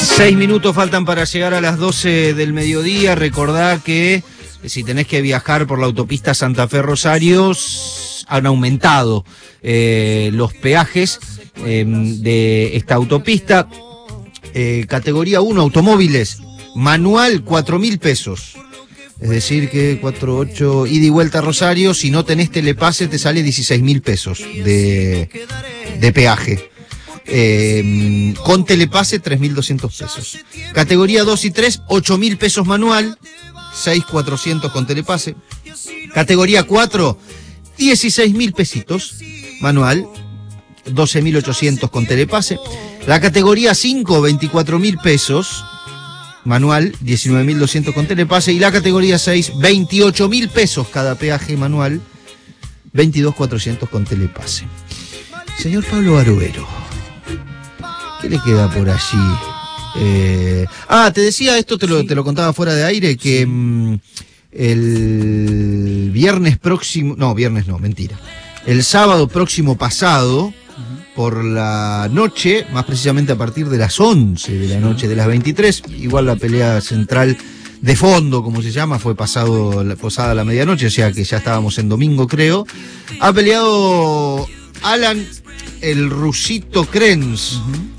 6 minutos faltan para llegar a las 12 del mediodía. Recordá que si tenés que viajar por la autopista Santa Fe Rosario, han aumentado los peajes de esta autopista. Categoría 1, automóviles, manual, 4.000 pesos. Es decir que 4, ida y vuelta a Rosario, si no tenés telepase te sale 16.000 pesos de peaje. Con telepase 3.200 pesos. Categoría 2 y 3, 8.000 pesos manual, 6.400 con telepase. Categoría 4, 16.000 pesitos manual, 12.800 con telepase. La categoría 5, 24.000 pesos manual, 19.200 con telepase. Y la categoría 6, 28.000 pesos cada peaje manual, 22.400 con telepase. Señor Pablo Barovero, ¿qué le queda por allí? Te decía, esto te lo contaba fuera de aire, que el viernes próximo, el sábado próximo pasado, por la noche, más precisamente a partir de las 11 de la noche, de las 23, igual la pelea central de fondo, como se llama, fue posada la medianoche, o sea que ya estábamos en domingo, creo. Ha peleado Alan el Rusito Krenz